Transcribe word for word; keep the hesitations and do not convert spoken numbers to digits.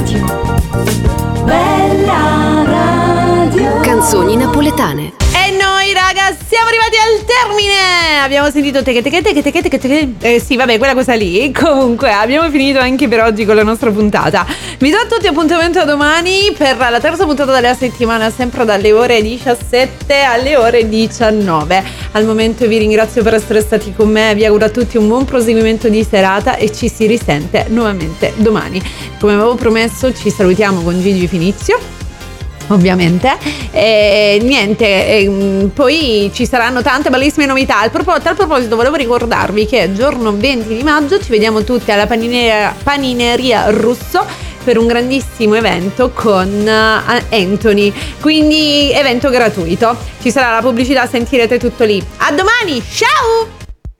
radio. Bella radio. Canzoni napoletane. E noi raga siamo arrivati al termine. Abbiamo sentito teche teche teche teche teche teche. Eh sì vabbè, quella cosa lì. Comunque abbiamo finito anche per oggi con la nostra puntata. Vi do a tutti appuntamento a domani per la terza puntata della settimana, sempre dalle ore diciassette alle ore diciannove. Al momento vi ringrazio per essere stati con me. Vi auguro a tutti un buon proseguimento di serata e ci si risente nuovamente domani. Come avevo promesso ci salutiamo con Gigi Finizio, ovviamente, e niente, e poi ci saranno tante bellissime novità. Al proposito, tal proposito volevo ricordarvi che giorno venti di maggio ci vediamo tutti alla panineria, panineria Russo per un grandissimo evento con Anthony, quindi evento gratuito. Ci sarà la pubblicità, sentirete tutto lì. A domani, ciao!